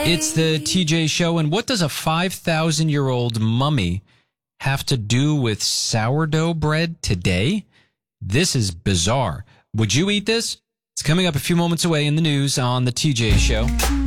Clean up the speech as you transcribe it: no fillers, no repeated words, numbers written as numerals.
It's the TJ Show, and what does a 5,000-year-old mummy have to do with sourdough bread today? This is bizarre. Would you eat this? It's coming up a few moments away in the news on the TJ Show.